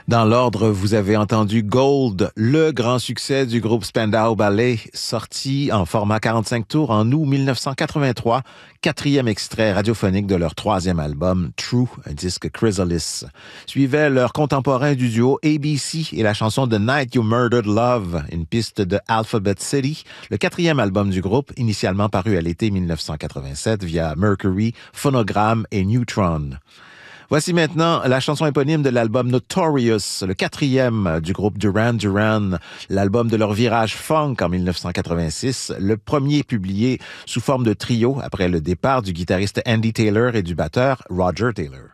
Dans l'ordre, vous avez entendu Gold, le grand succès du groupe Spandau Ballet, sorti en format 45 tours en août 1983, quatrième extrait radiophonique de leur troisième album, True, un disque Chrysalis. Suivait leur contemporain du duo ABC et la chanson The Night You Murdered Love, une piste de Alphabet City, le quatrième album du groupe, initialement paru à l'été 1987 via Mercury, Phonogram et Neutron. Voici maintenant la chanson éponyme de l'album Notorious, le quatrième du groupe Duran Duran, l'album de leur virage funk en 1986, le premier publié sous forme de trio après le départ du guitariste Andy Taylor et du batteur Roger Taylor.